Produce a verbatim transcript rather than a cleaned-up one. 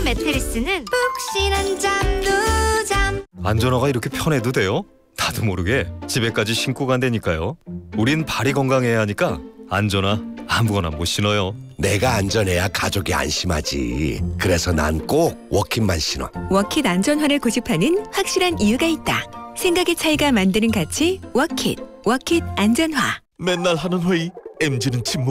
매트리스는 푹신한 잠, 누잠. 안전화가 이렇게 편해도 돼요? 나도 모르게 집에까지 신고 간다니까요. 우린 발이 건강해야 하니까 안전화 아무거나 못 신어요. 내가 안전해야 가족이 안심하지. 그래서 난 꼭 워킷만 신어. 워킷 안전화를 고집하는 확실한 이유가 있다. 생각의 차이가 만드는 가치 워킷. 워킷 안전화. 맨날 하는 회의 엠지는 침묵